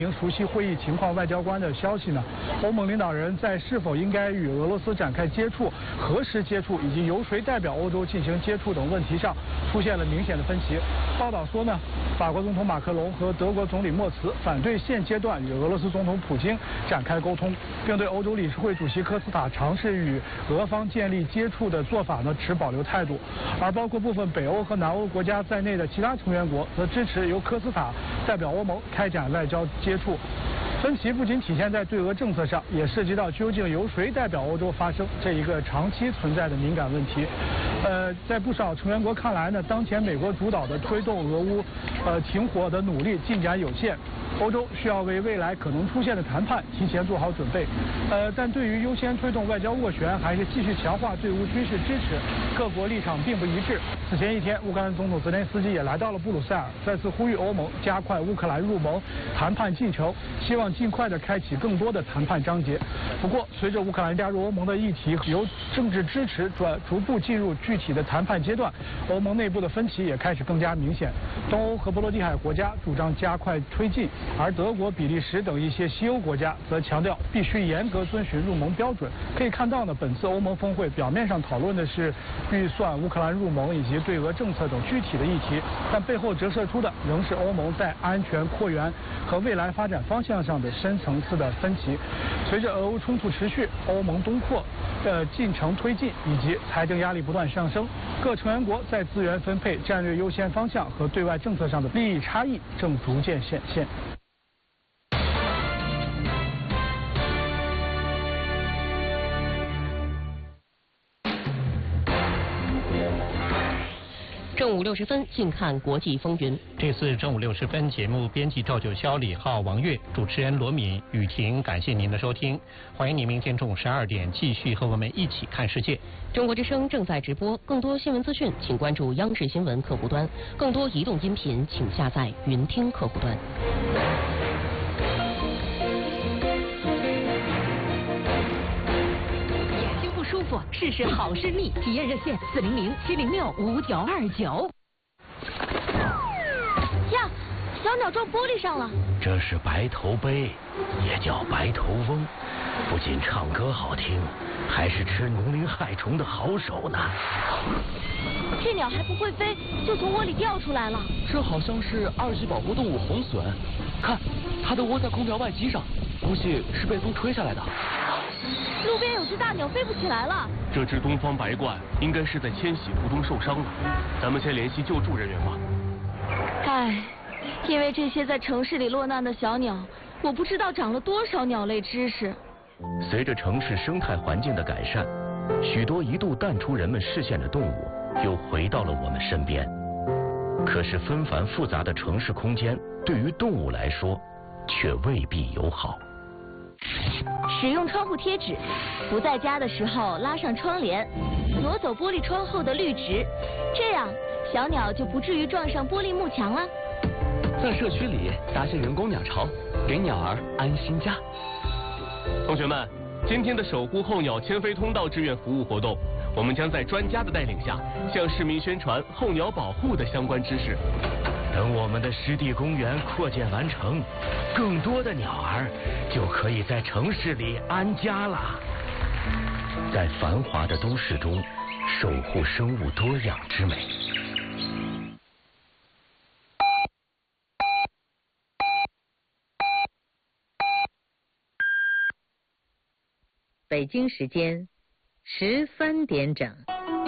熟悉会议情况外交官的消息呢，欧盟领导人在是否应该与俄罗斯展开接触、何时接触以及由谁代表欧洲进行接触等问题上出现了明显的分歧。报道说呢，法国总统马克龙和德国总理默茨反对现阶段与俄罗斯总统普京展开沟通，并对欧洲理事会主席科斯塔尝试与俄方建立接触的做法呢持保留态度。而包括部分北欧和南欧国家在内的其他成员国则支持由科斯塔代表欧盟开展外交接触。分歧不仅体现在对俄政策上，也涉及到究竟由谁代表欧洲发声这一个长期存在的敏感问题。在不少成员国看来呢，当前美国主导的推动俄乌停火的努力进展有限，欧洲需要为未来可能出现的谈判提前做好准备。但对于优先推动外交斡旋还是继续强化对乌军事支持，各国立场并不一致。此前一天，乌克兰总统泽连斯基也来到了布鲁塞尔，再次呼吁欧盟加快乌克兰入盟谈判进程，希望尽快的开启更多的谈判章节。不过，随着乌克兰加入欧盟的议题由政治支持逐步进入具体的谈判阶段，欧盟内部的分歧也开始更加明显。东欧和波罗的海国家主张加快推进，而德国、比利时等一些西欧国家则强调必须严格遵循入盟标准。可以看到呢，本次欧盟峰会表面上讨论的是预算、乌克兰入盟以及对俄政策等具体的议题，但背后折射出的仍是欧盟在安全扩员和未来发展方向上的深层次的分歧。随着俄乌冲突持续，欧盟东扩进程推进以及财政压力不断上升，各成员国在资源分配、战略优先方向和对外政策上的利益差异正逐渐显现。 正午60分，静看国际风云。 这次正午60分节目，编辑赵九霄、李浩、王悦，主持人罗敏、雨婷，感谢您的收听。欢迎您明天中午12点继续和我们一起看世界。 中国之声正在直播，更多新闻资讯，请关注央视新闻客户端；更多移动音频，请下载云听客户端。 试试好视力体验热线400-706-5929。 呀，小鸟撞玻璃上了。 这是白头鹎，也叫白头翁，不仅唱歌好听，还是吃农林害虫的好手呢。 这鸟还不会飞，就从窝里掉出来了。 这好像是2级保护动物红隼，看，它的窝在空调外机上，估计是被风吹下来的。 路边有只大鸟飞不起来了。 这只东方白鹳应该是在迁徙途中受伤了，咱们先联系救助人员吧。 唉，因为这些在城市里落难的小鸟，我不知道长了多少鸟类知识。 随着城市生态环境的改善，许多一度淡出人们视线的动物又回到了我们身边。可是纷繁复杂的城市空间对于动物来说却未必友好。 使用窗户贴纸，不在家的时候拉上窗帘，挪走玻璃窗后的绿植，这样小鸟就不至于撞上玻璃幕墙了。 在社区里搭些人工鸟巢，给鸟儿安心家。 同学们，今天的守护候鸟迁飞通道志愿服务活动，我们将在专家的带领下，向市民宣传候鸟保护的相关知识。 等我们的湿地公园扩建完成，更多的鸟儿就可以在城市里安家了。在繁华的都市中，守护生物多样之美。 北京时间13点整。